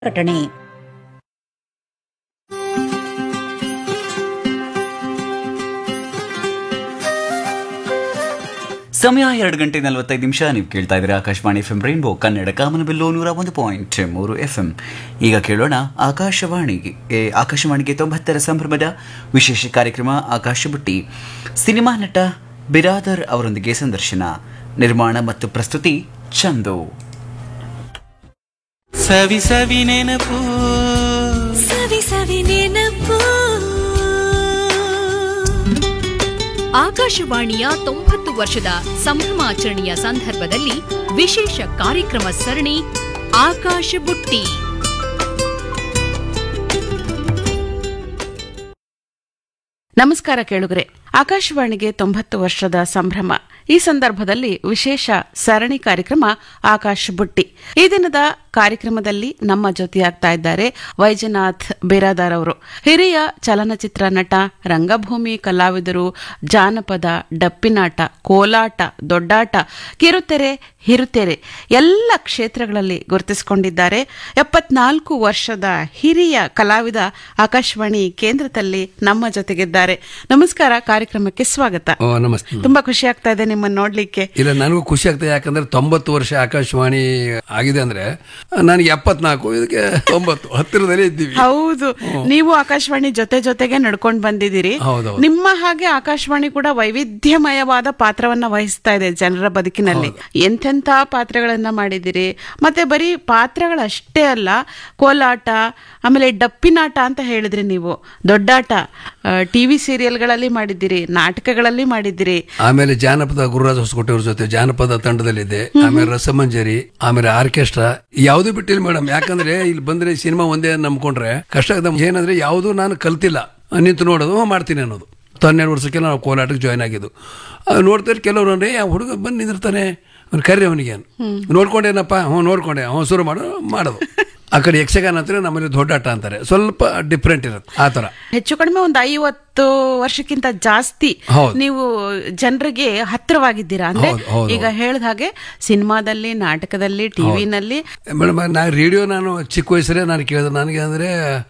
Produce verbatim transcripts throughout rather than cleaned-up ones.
ಪ್ರಕಟಣೆ. ಸಮಯ ಎರಡು ಗಂಟೆ ನಲವತ್ತೈದು ನಿಮಿಷ. ನೀವು ಕೇಳ್ತಾ ಇದ್ದೀರಾ Akashvani F M rainbow Kannada ಕಾಮನಬಿಲ್ಲು ನೂರ ಒಂದು ಪಾಯಿಂಟ್ ಮೂರು ಎಫ್ ಎಂ. ಈಗ ಕೇಳೋಣ ಆಕಾಶವಾಣಿಗೆ ಆಕಾಶವಾಣಿಗೆ ತೊಂಬತ್ತರ ಸಂಭ್ರಮದ ವಿಶೇಷ ಕಾರ್ಯಕ್ರಮ ಆಕಾಶಬುಟ್ಟಿ. ಸಿನಿಮಾ ನಟ ಬಿರಾದರ್ ಅವರೊಂದಿಗೆ ಸಂದರ್ಶನ. ನಿರ್ಮಾಣ ಮತ್ತು ಪ್ರಸ್ತುತಿ ಚಂದು. ಸವಿ ಸವಿ ನೆನಪು ಸವಿ ಸವಿ ನೆನಪು. ಆಕಾಶವಾಣಿಯ ತೊಂಬತ್ತು ವರ್ಷದ ಸಂಭ್ರಮಾಚರಣೆಯ ಸಂದರ್ಭದಲ್ಲಿ ವಿಶೇಷ ಕಾರ್ಯಕ್ರಮ ಸರಣಿ ಆಕಾಶ ಬುಟ್ಟಿ. ನಮಸ್ಕಾರ ಕೇಳುಗರೆ. ಆಕಾಶವಾಣಿಗೆ ತೊಂಬತ್ತು ವರ್ಷದ ಸಂಭ್ರಮ. ಈ ಸಂದರ್ಭದಲ್ಲಿ ವಿಶೇಷ ಸರಣಿ ಕಾರ್ಯಕ್ರಮ ಆಕಾಶ ಬುಟ್ಟಿ. ಈ ದಿನದ ಕಾರ್ಯಕ್ರಮದಲ್ಲಿ ನಮ್ಮ ಜೊತೆಯಾಗ್ತಾ ಇದ್ದಾರೆ ವೈಜನಾಥ್ ಬಿರಾದಾರ್ ಅವರು. ಹಿರಿಯ ಚಲನಚಿತ್ರ ನಟ, ರಂಗಭೂಮಿ ಕಲಾವಿದರು, ಜಾನಪದ, ಡಪ್ಪಿನಾಟ, ಕೋಲಾಟ, ದೊಡ್ಡಾಟ, ಕಿರುತೆರೆ, ಹಿರುತೆರೆ ಎಲ್ಲ ಕ್ಷೇತ್ರಗಳಲ್ಲಿ ಗುರುತಿಸಿಕೊಂಡಿದ್ದಾರೆ. ಎಪ್ಪತ್ನಾಲ್ಕು ವರ್ಷದ ಹಿರಿಯ ಕಲಾವಿದ ಆಕಾಶವಾಣಿ ಕೇಂದ್ರದಲ್ಲಿ ನಮ್ಮ ಜೊತೆಗಿದ್ದಾರೆ. ನಮಸ್ಕಾರ, ಕಾರ್ಯಕ್ರಮಕ್ಕೆ ಸ್ವಾಗತ. ನಮಸ್ತೆ. ತುಂಬಾ ಖುಷಿ ಆಗ್ತಾ ಇದೆ ನಿಮ್ಮನ್ನು ನೋಡ್ಲಿಕ್ಕೆ. ಇಲ್ಲ, ನನಗೂ ಖುಷಿ ಆಗ್ತದೆ. ಯಾಕಂದ್ರೆ ತೊಂಬತ್ತು ವರ್ಷ ಆಕಾಶವಾಣಿ ಆಗಿದೆ ಅಂದ್ರೆ ನನಗೆ ಎಪ್ಪತ್ನಾಲ್ಕು, ಇದಕ್ಕೆ ತೊಂಬತ್ತು ಹತ್ತಿರದಲ್ಲೇ ಇದ್ದೀವಿ. ಹೌದು, ನೀವು ಆಕಾಶವಾಣಿ ಜೊತೆ ಜೊತೆಗೆ ನಡ್ಕೊಂಡು ಬಂದಿದ್ದೀರಿ. ನಿಮ್ಮ ಹಾಗೆ ಆಕಾಶವಾಣಿ ಕೂಡ ವೈವಿಧ್ಯಮಯವಾದ ಪಾತ್ರವನ್ನ ವಹಿಸ್ತಾ ಇದೆ ಜನರ ಬದುಕಿನಲ್ಲಿ. ಎಂತೆಂಥ ಪಾತ್ರಗಳನ್ನ ಮಾಡಿದಿರಿ. ಮತ್ತೆ ಬರೀ ಪಾತ್ರಗಳಷ್ಟೇ ಅಲ್ಲ, ಕೋಲಾಟ, ಆಮೇಲೆ ಡಪ್ಪಿನಾಟ ಅಂತ ಹೇಳಿದ್ರಿ ನೀವು, ದೊಡ್ಡಾಟ, ಟಿವಿ ಸೀರಿಯಲ್ಗಳಲ್ಲಿ ಮಾಡಿದ್ದೀರಿ, ನಾಟಕಗಳಲ್ಲಿ ಮಾಡಿದ್ದೀರಿ. ಆಮೇಲೆ ಜಾನಪದ ಗುರುರಾಜ ಹೊಸಕೋಟೆಯವ್ರ ಜೊತೆ ಜಾನಪದ ತಂಡದಲ್ಲಿದೆ. ಆಮೇಲೆ ರಸಮಂಜರಿ, ಆಮೇಲೆ ಆರ್ಕೆಸ್ಟ್ರಾ, ಯಾವ್ದು ಬಿಟ್ಟಿಲ್ಲ ಮೇಡಮ್. ಯಾಕಂದ್ರೆ ಇಲ್ಲಿ ಬಂದ್ರೆ ಸಿನಿಮಾ ಒಂದೇ ನಂಬ್ಕೊಂಡ್ರೆ ಕಷ್ಟ. ಏನಂದ್ರೆ ಯಾವುದು ನಾನು ಕಲ್ತಿಲ್ಲ, ನಿಂತು ನೋಡೋದು ಮಾಡ್ತೀನಿ ಅನ್ನೋದು. ಹನ್ನೆರಡು ವರ್ಷಕ್ಕೆ ನಾವು ಕೋಲಾಟಕ್ಕೆ ಜಾಯ್ನ್ ಆಗಿದ್ದು. ನೋಡ್ತಾರೆ ಕೆಲವರು ಅಂದ್ರೆ ಹುಡುಗ ಬಂದು ನಿಂದಿರ್ತಾನೆ, ಅವ್ನು ಕರ್ರಿ ಅವನಿಗೆ ನೋಡ್ಕೊಂಡೇನಪ್ಪ, ಹ್ಞೂ ನೋಡ್ಕೊಂಡೆ, ಹ್ಞೂ ಶುರು ಮಾಡು ಮಾಡೋದು. ಆ ಕಡೆ ಯಕ್ಷಗಾನ ಅಂತಾರೆ, ನಮ್ಮಲ್ಲಿ ದೊಡ್ಡಾಟ ಅಂತಾರೆ, ಸ್ವಲ್ಪ ಡಿಫ್ರೆಂಟ್ ಇರುತ್ತೆ ಆ ತರ. ಹೆಚ್ಚು ಕಡಿಮೆ ಒಂದು ಐವತ್ತು ವರ್ಷಕ್ಕಿಂತ ಜಾಸ್ತಿ ನೀವು ಜನರಿಗೆ ಹತ್ತಿರವಾಗಿದ್ದೀರಾ. ಅಂದ್ರೆ ಈಗ ಹೇಳಿದ ಹಾಗೆ ಸಿನಿಮಾದಲ್ಲಿ, ನಾಟಕದಲ್ಲಿ, ಟಿವಿನಲ್ಲಿ. ಮೇಡಮ್, ನಾ ರೇಡಿಯೋ ನಾನು ಚಿಕ್ಕ ವಯಸ್ಸರೇ ನಾನು ಕೇಳಿದೆ. ನನಗೆ ಅಂದ್ರೆ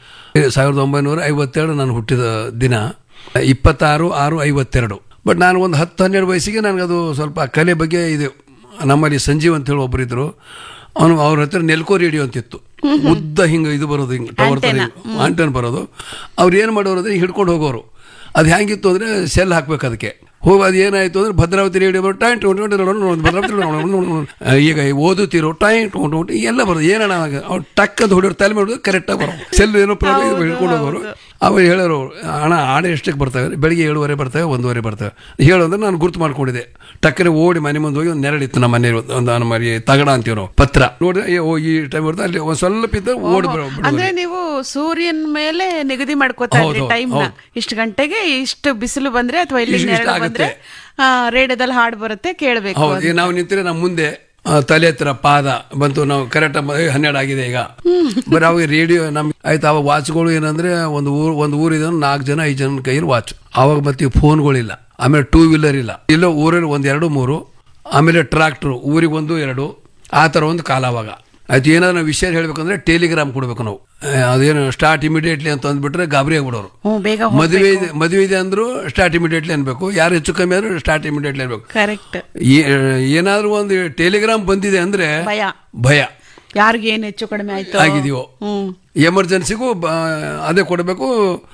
ಸಾವಿರದ ಒಂಬೈನೂರ ಐವತ್ತೆರಡು ನಾನು ಹುಟ್ಟಿದ ದಿನ, ಇಪ್ಪತ್ತಾರು ಆರು ಐವತ್ತೆರಡು. ಬಟ್ ನಾನು ಒಂದು ಹತ್ತು ಹನ್ನೆರಡು ವಯಸ್ಸಿಗೆ ನನಗದು ಸ್ವಲ್ಪ ಕಲೆ ಬಗ್ಗೆ ಇದು. ನಮ್ಮಲ್ಲಿ ಸಂಜೀವ್ ಅಂತ ಹೇಳಿ ಒಬ್ಬರು ಇದ್ರು. ಅವನು ಅವ್ರ ಹತ್ರ ನೆಲ್ಕೋ ರೇಡಿಯೋ ಅಂತಿತ್ತು, ಉದ್ದ ಹಿಂಗೆ ಇದು ಬರೋದು, ಹಿಂಗೆ ಟವರ್ ತರ ಆಂಟನ್ ಬರೋದು. ಅವ್ರು ಏನು ಮಾಡೋರು ಅಂದ್ರೆ ಹಿಡ್ಕೊಂಡು ಹೋಗೋರು. ಅದು ಹೆಂಗಿತ್ತು ಅಂದ್ರೆ ಸೆಲ್ ಹಾಕ್ಬೇಕು ಅದಕ್ಕೆ. ಹೋಗಿ ಅದು ಏನಾಯ್ತು ಅಂದ್ರೆ ಭದ್ರಾವತಿ ರೇಡಿಯೋ ಬರೋ ಟೈಮ್ ಭದ್ರಾವತಿ ಈಗ ಓದುತ್ತಿರೋ ಟೈಮ್ ಟೊಂಟು ಎಲ್ಲ ಬರೋದು. ಏನಣ್ಣ ಅವ್ರು ಟಕ್ ಅಂತ ಹೊಡಿಯೋರು, ತಲೆ ಮಾಡೋದು ಕರೆಕ್ಟಾಗಿ ಬರೋ. ಸೆಲ್ ಏನೋ ಪ್ರಾಬ್ಲಮ್ ಹಿಡ್ಕೊಂಡು ಹೋಗೋರು. ಅವ್ರು ಹೇಳೋರು, ಹಣ ಆಡ ಎಷ್ಟಕ್ಕೆ ಬರ್ತವೆ, ಬೆಳಿಗ್ಗೆ ಏಳುವರೆ ಬರ್ತವೆ, ಒಂದೂವರೆ ಬರ್ತವೆ ಹೇಳೋದ್ರೆ ನಾನು ಗುರ್ತು ಮಾಡ್ಕೊಂಡಿದ್ದೆ. ಟಕ್ಕನೆ ಓಡಿ ಮನೆ ಮುಂದೆ ಹೋಗಿ ಒಂದು ನೆರಳಿತ್ತು ನಮ್ಮ ಮನೆ, ಒಂದು ಮರಿ ತಗಡ ಅಂತೀವಿ ನಾವು, ಪತ್ರ ನೋಡಿದ್ರೆ ಓ ಈ ಟೈಮ್ ಬರ್ತದೆ, ಅಲ್ಲಿ ಒಂದ್ ಸ್ವಲ್ಪ ಇದ್ದ ಓಡಿ ಬರೋ. ಅಂದ್ರೆ ನೀವು ಸೂರ್ಯನ ಮೇಲೆ ನಿಗದಿ ಮಾಡ್ಕೋತಾ ಇದ್ರಿ ಟೈಮ್ ನ. ಇಷ್ಟು ಗಂಟೆಗೆ ಇಷ್ಟು ಬಿಸಿಲು ಬಂದ್ರೆ ಅಥವಾ ಇಲ್ಲಿ ನೆರಳು ಬಂದ್ರೆ ರೇಡಿಯೋದಲ್ಲಿ ಹಾಡು ಬರುತ್ತೆ, ಕೇಳಬೇಕು. ಹೌದು, ನಾವು ನಿಂತರೆ ನಮ್ಮ ಮುಂದೆ ತಲೆ ಹತ್ರ ಪಾದ ಬಂತು, ನಾವು ಕರೆಕ್ಟ್ ಹನ್ನೆರಡು ಆಗಿದೆ ಈಗ. ಬರೀ ಅವಾಗ ರೇಡಿಯೋ ನಮ್ ಆಯ್ತು. ಅವಾಗ ವಾಚ್ಗಳು ಏನಂದ್ರೆ ಒಂದು ಊರ್ ಒಂದು ಊರಿದ ನಾಲ್ಕು ಜನ ಐದು ಜನ ಕೈಯಲ್ಲಿ ವಾಚ್. ಅವಾಗ ಮತ್ತೆ ಫೋನ್ಗಳಿಲ್ಲ, ಆಮೇಲೆ ಟೂ ವೀಲರ್ ಇಲ್ಲ, ಇಲ್ಲ ಊರಲ್ಲಿ ಒಂದ್ ಎರಡು ಮೂರು, ಆಮೇಲೆ ಟ್ರಾಕ್ಟರ್ ಊರಿಗೆ ಒಂದು ಎರಡು, ಆ ತರ ಒಂದು ಕಾಲ ಅವಾಗ. ಆಯ್ತು, ಏನಾದ್ರು ನಾವು ವಿಷಯ ಹೇಳ್ಬೇಕಂದ್ರೆ ಟೆಲಿಗ್ರಾಮ್ ಕೊಡ್ಬೇಕು ನಾವು. ಅದೇನು ಸ್ಟಾರ್ಟ್ ಇಮಿಡಿಯೇಟ್ಲಿ ಅಂತ ಅಂದ್ಬಿಟ್ರೆ ಗಾಬರಿ ಆಗ್ಬಿಡೋರು. ಮದುವೆ ಇದೆ ಮದುವೆ ಇದೆ ಅಂದ್ರು ಸ್ಟಾರ್ಟ್ ಇಮಿಡಿಯೇಟ್ಲಿ ಅನ್ಬೇಕು, ಯಾರು ಹೆಚ್ಚು ಕಮ್ಮಿ ಆದ್ರೂ ಸ್ಟಾರ್ಟ್ ಇಮಿಡಿಯೇಟ್ಲಿ ಅನ್ಬೇಕು. ಕರೆಕ್ಟ್. ಏನಾದ್ರು ಒಂದು ಟೆಲಿಗ್ರಾಮ್ ಬಂದಿದೆ ಅಂದ್ರೆ ಭಯ, ಯಾರಿಗೆ ಏನ್ ಹೆಚ್ಚು ಕಡಿಮೆ ಆಯ್ತು ಆಗಿದೀವೋ, ಎಮರ್ಜೆನ್ಸಿಗೂ ಅದೇ ಕೊಡಬೇಕು,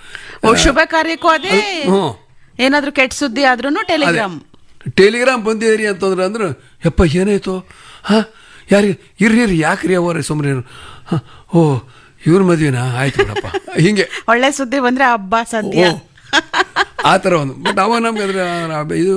ಶುಭ ಕಾರ್ಯಕ್ಕೂ ಅದೇ, ಏನಾದ್ರು ಕೆಟ್ಟ ಸುದ್ದಿ ಆದ್ರೂ ಟೆಲಿಗ್ರಾಮ್ ಟೆಲಿಗ್ರಾಮ್ ಬಂದಿದ್ದೀರಿ ಅಂತಂದ್ರೆ ಅಂದ್ರೆ ಯಪ್ಪ ಏನಾಯ್ತು, ಹಾ ಯಾರಿಗೆ ಇರ್ರಿ ಇರ್ರಿ ಯಾಕ್ರಿ ಅವರೇ ಸುಮ್ಮನೆ, ಓ ಇವ್ರ ಮದ್ವೆನಾ, ಆಯ್ತು ಬಿಡಪ್ಪ, ಹಿಂಗೆ ಒಳ್ಳೆ ಸುದ್ದಿ ಬಂದ್ರೆ ಹಬ್ಬ ಸದ್ಯ ಆ ತರ ಒಂದು. ಬಟ್ ಅವಾಗ ನಮ್ಗೆ ಅದ್ರ ಇದು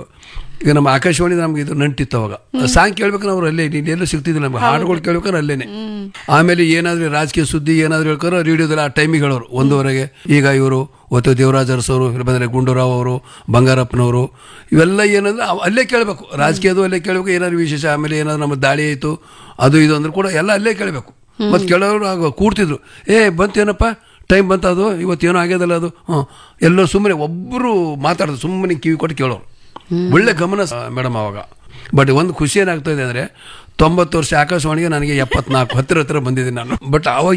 ಈಗ ನಮ್ಮ ಆಕಾಶವಾಣಿ ನಮ್ಗೆ ಇದು ನಂಟಿತ್ತು. ಅವಾಗ ಸಾಂಗ್ ಕೇಳ್ಬೇಕಾದ್ರೆ ಅವ್ರು ಅಲ್ಲೇ, ಎಲ್ಲೂ ಸಿಗ್ತಿದ್ದಿಲ್ಲ ನಮ್ಗೆ, ಹಾಡುಗಳು ಕೇಳ್ಬೇಕಾದ್ರೆ ಅಲ್ಲೇನೆ. ಆಮೇಲೆ ಏನಾದ್ರೂ ರಾಜಕೀಯ ಸುದ್ದಿ ಏನಾದ್ರು ಹೇಳ್ತಾರೆ ರೇಡಿಯೋದಲ್ಲಿ ಆ ಟೈಮಿಗೆ ಹೇಳೋರು ಒಂದೂವರೆಗೆ. ಈಗ ಇವರು ಒತ್ತು ದೇವರಾಜ್ ಅರಸವರು, ಇಲ್ಲಿ ಬಂದರೆ ಗುಂಡೂರಾವ್ ಅವರು, ಬಂಗಾರಪ್ಪನವರು, ಇವೆಲ್ಲ ಏನಂದ್ರೆ ಅಲ್ಲೇ ಕೇಳಬೇಕು. ರಾಜಕೀಯದು ಅಲ್ಲೇ ಕೇಳಬೇಕು, ಏನಾದ್ರು ವಿಶೇಷ, ಆಮೇಲೆ ಏನಾದ್ರು ನಮ್ಮ ದಾಳಿ ಆಯಿತು ಅದು ಇದು ಅಂದ್ರೆ ಕೂಡ ಎಲ್ಲ ಅಲ್ಲೇ ಕೇಳಬೇಕು. ಮತ್ತು ಕೆಲವರು ಆಗ ಕೂಡ್ತಿದ್ರು, ಏ ಬಂತೇನಪ್ಪ ಟೈಮ್ ಬಂತ, ಅದು ಇವತ್ತೇನೋ ಆಗ್ಯದಲ್ಲ ಅದು, ಹಾಂ ಎಲ್ಲೋ ಸುಮ್ಮನೆ ಒಬ್ಬರು ಮಾತಾಡೋದು, ಸುಮ್ಮನೆ ಕಿವಿ ಕೊಟ್ಟು ಕೇಳೋರು. ಒಳ್ಳೆ ಗಮನ ಮೇಡಮ್ ಅವಾಗ. ಬಟ್ ಒಂದು ಖುಷಿ ಏನಾಗ್ತಾ ಇದೆ ಅಂದರೆ ತೊಂಬತ್ತು ವರ್ಷ ಆಕಾಶವಾಣಿಗೆ ನನಗೆ ಎಪ್ಪತ್ನಾಲ್ಕು ಹತ್ತಿರ ಹತ್ತಿರ ಬಂದಿದ್ದೀನಿ ನಾನು. ಬಟ್ ಅವಾಗ